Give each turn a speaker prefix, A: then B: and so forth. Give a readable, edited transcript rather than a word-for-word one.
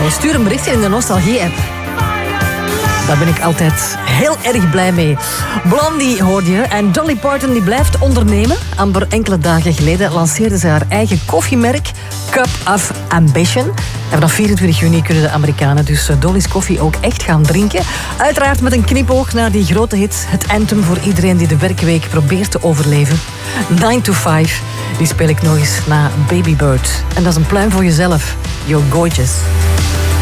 A: stuur een berichtje in de Nostalgie-app. Daar ben ik altijd heel erg blij mee. Blondie hoorde je en Dolly Parton die blijft ondernemen. Amber, enkele dagen geleden lanceerde ze haar eigen koffiemerk Cup of Ambition. En vanaf 24 juni kunnen de Amerikanen dus Dolly's koffie ook echt gaan drinken. Uiteraard met een knipoog naar die grote hit. Het anthem voor iedereen die de werkweek probeert te overleven. 9 to 5. Die speel ik nog eens na Baby Bird. En dat is een pluim voor jezelf. You're gorgeous.